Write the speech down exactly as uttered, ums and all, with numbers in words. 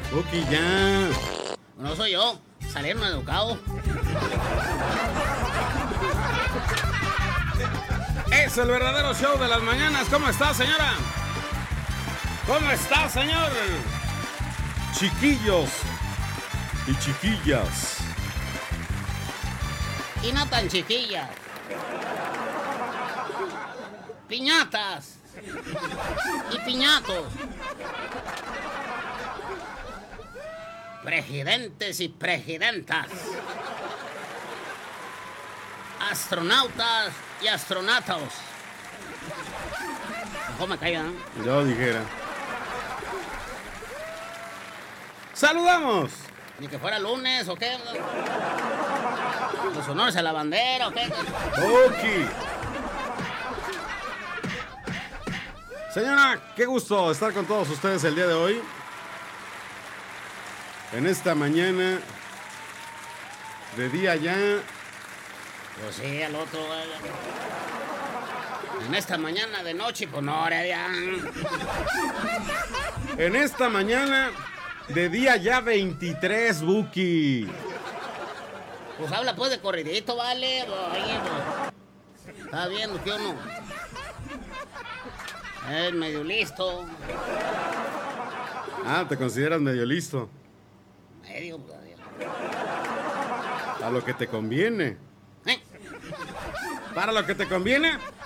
Buki, ya. No soy yo, salieron educados. Es el verdadero show de las mañanas. ¿Cómo está, señora? ¿Cómo está, señor? Chiquillos y chiquillas. Y no tan chiquillas. Piñatas. Y piñatos. Presidentes y presidentas. Astronautas y astronautas. Mejor me caigan. Yo dijera. ¡Saludamos! Ni que fuera lunes o qué. Los honores a la bandera o qué. Buki. Señora, qué gusto estar con todos ustedes el día de hoy. En esta mañana de día ya. Pues sí, al otro. En esta mañana de noche, pues no, ahora ya. En esta mañana de día ya veintitrés, Buki. Pues habla pues de corridito, vale. Oye, pues. Está viendo que uno es medio listo. Ah, te consideras medio listo. Medio, pues, adiós. A lo que te conviene. ¿Eh? Para lo que te conviene,